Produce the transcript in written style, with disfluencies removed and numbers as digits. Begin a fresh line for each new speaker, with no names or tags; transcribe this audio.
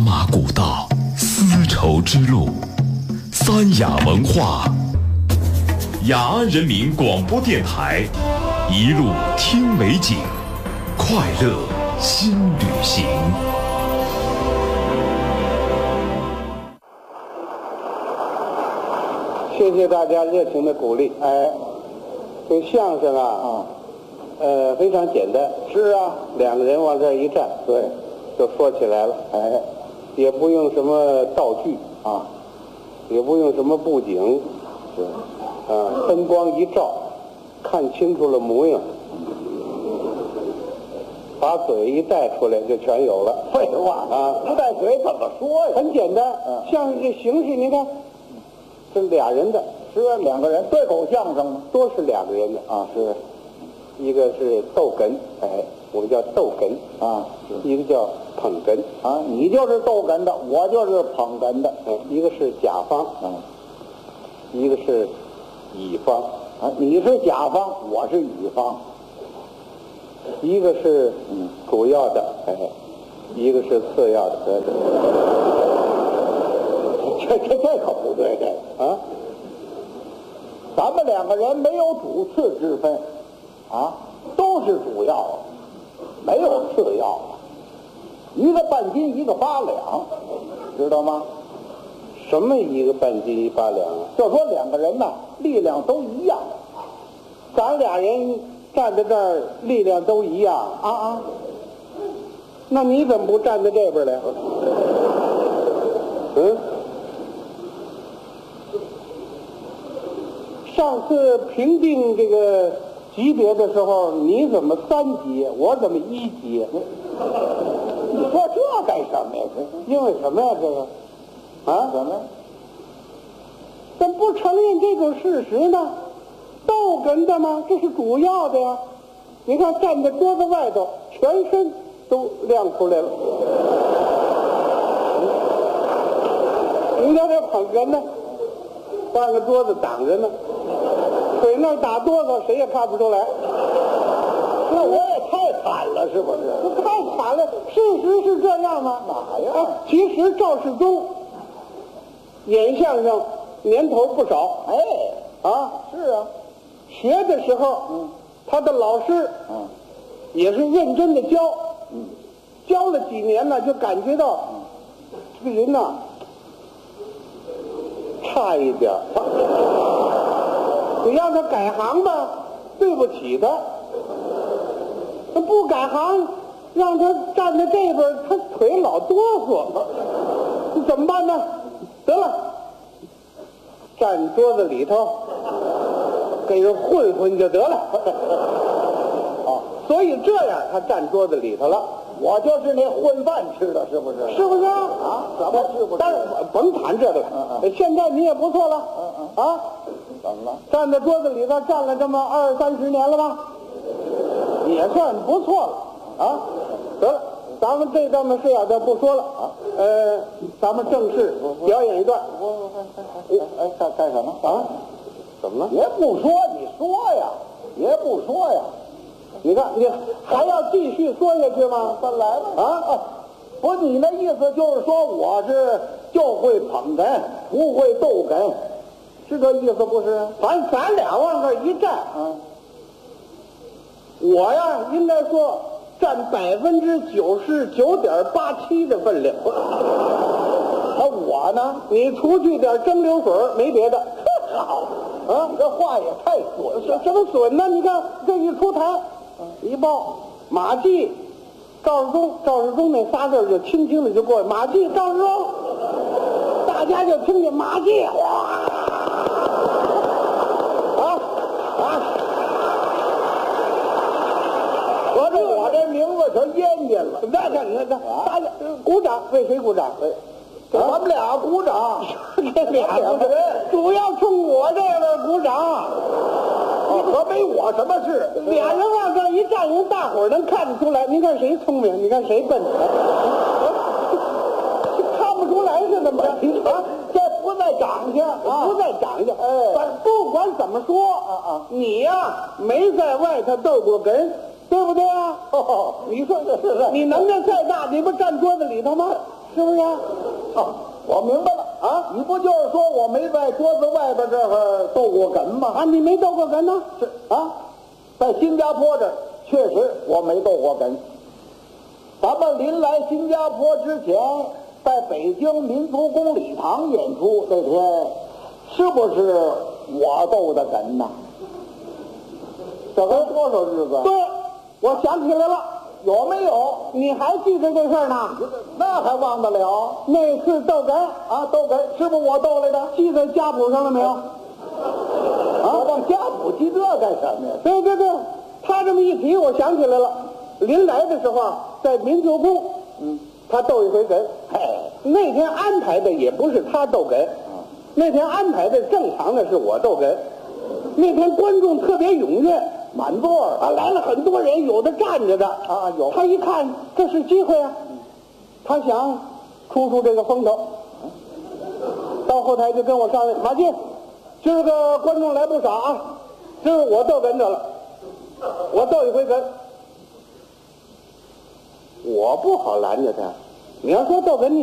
马古道，丝绸之路，三雅文化，雅安人民广播电台，一路听美景，快乐新旅行。
谢谢大家热情的鼓励。这相声非常简单。是啊，两个人往这儿一站，对，就说起来了。也不用什么道具啊，也不用什么布景，是灯光一照，看清楚了模样，把嘴一带出来就全有了。
废话啊，不带嘴怎么说呀？
很简单。相声这形式，你看，这俩人的。
是啊，两个人对口相声吗？
都是两个人的啊，是，一个是逗哏，我们叫逗哏啊，一个叫捧哏
啊，你就是逗哏的，我就是捧哏的，
一个是甲方一个是乙方
啊，你是甲方，我是乙方，
一个是主要的，一个是次要的，
这可不对，这个啊。咱们两个人没有主次之分，都是主要，没有次要，一个半斤，一个8两，知道吗？
什么一个半斤一8两啊？
就说两个人呐，力量都一样，
咱俩人站在这儿，力量都一样那你怎么不站在这边来？上次评定这个级别的时候，你怎么3级，我怎么1级？
你说这干什么呀？
因为什么呀？这个
怎么？
怎么不承认这种事实呢？逗哏的吗？这是主要的呀。你看站在桌子外头，全身都亮出来了。你看这捧哏呢，半个桌子挡着呢，腿那打哆嗦，谁也看不出来。
那我也太惨了，是不是？
太惨了，事实是这样吗？
哪呀？
其实赵世忠演相声年头不少，
是啊，
学的时候，他的老师，也是认真的教，教了几年呢，就感觉到，这个人呐，差一点你让他改行吧，对不起他；他不改行，让他站在这边，他腿老哆嗦，怎么办呢？得了，站桌子里头，给人混混就得了。所以这样他站桌子里头了。
我就是那混饭吃的，是不是？
是不是
怎么是不是？
但是甭谈这个了。现在你也不错了。
怎么了？
站在桌子里头站了这么20、30年了吧，也算不错了得了，咱们这档子事就不说了咱们正式表演一段。
干什么
怎么了？
也不说，你说呀，也不说呀。
你看，你还要继续说下去吗？
再来吧。不，你那意思就是说我是就会捧哏，不会逗哏，是这意思不是？
咱俩往这一站，我呀应该说占99.87%的分量。
我呢？
你除去点蒸馏水，没别的。
好这话也太损了。
什么损呢？你看这一出台，一报马季赵世忠那仨字就轻轻的就过去，马季赵世忠，大家就听见马季
我这名字可淹见了。
大家鼓掌，为谁鼓掌？
咱们俩鼓掌，
这俩鼓掌，主要冲我这边鼓掌。
可没我什么事。
俩人往这一站，人大伙儿能看得出来。你看谁聪明，你看谁笨，看不出来是怎么着？
这不在长相
不在长相。不管怎么说你呀没在外头逗过哏，对不对啊？你说你能耐再大，你不站桌子里头吗？
是不是啊？哦，我明白了啊！你不就是说我没在桌子外边这儿逗过哏吗？
啊，你没逗过哏呢？
是啊，在新加坡这儿确实我没逗过哏。咱们临来新加坡之前，在北京民族宫礼堂演出那天，是不是我逗的哏呐？这该多少日子？
对，我想起来了，
有没有？
你还记着这事儿呢？
那还忘得了？
那次逗哏
啊，逗哏是不是我逗来的？
记在家谱上了没有？
啊，我往家谱记这干什么呀？
对对对，他这么一提，我想起来了。临来的时候，在民族宫，他逗一回哏。
嘿，
那天安排的也不是他逗哏，那天安排的正常的是我逗哏。那天观众特别踊跃，
满座
啊，来了很多人，有的站着的
啊有
他一看这是机会啊，他想出这个风头，到后台就跟我商量，马进，今儿个观众来不少啊，今儿我逗哏得了，我逗一回哏。我不好拦着他，你要说逗哏，你